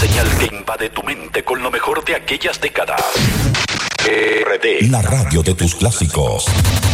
señal que invade tu mente con lo mejor de aquellas décadas. RD, la radio de tus clásicos.